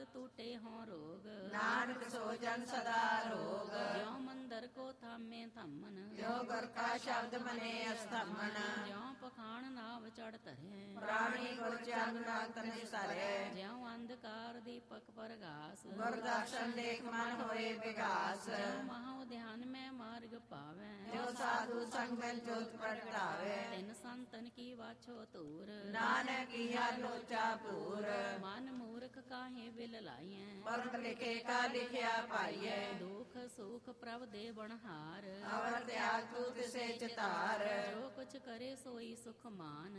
ਸਾਧ ਟੂਟੇ ਹੋਂ ਰੋਗ। ਨਾਨਕ ਸੋ ਜਨ ਸਦਾ ਰੋਗ। ਜਿਉ ਮੰਦਰ ਕੋ ਥਾਮੇ ਥੰਮਨ, ਜੋ ਗੁਰ ਕਾ ਸ਼ਬਦ ਮਨੇ ਅਸਥਮਨ। ਜਿਉ ਪਖਾਣ ਨਾਵ ਚੜ ਧਰੇ, ਪ੍ਰਾਣੀ ਗੁਰ ਚੰਦ ਨਾਮ ਤਨੇ ਸਾਰੇ। ਜਿਉ ਅੰਧਕਾਰ ਦੀਪਕ ਪ੍ਰਗਾਸ, ਗੁਰ ਦਰਸ਼ਨ ਦੇਖ ਮਨ ਹੋਏ ਵਿਗਾਸ। ਜਿਉ ਮਹਾ ਉਦਿਆਨ ਮੈਂ ਮਾਰਗ ਪਾਵੈ, ਜੋ ਸਾਧੂ ਸੰਗ ਮਿਲ ਜੋਤ ਪ੍ਰਗਟਾਵੇ। ਤਿਨ ਸੰਤਨ ਕੀ ਵਾਛੋ ਧੂਰ, ਨਾਨਕ ਕੀਆ ਲੋਚਾ ਭੂਰ। ਮਨ ਮੂਰਖ ਕਾਹੇ ਬਿਲ ਲਾਈਐ, ਪਰਮ ਲਿਖੇ ਕਾ ਲਿਖਿਆ ਪਾਈਐ। ਦੁਖ ਸੁਖ ਪ੍ਰਭ ਦੇ ਬਣਹਾਰ, ਅਵਰ ਤਿਆਗ ਤੂ ਤਿਸੇ ਚਿਤਾਰ। ਜੋ ਕੁਛ ਕਰੇ ਸੋਈ ਸੁਖ ਮਾਨ।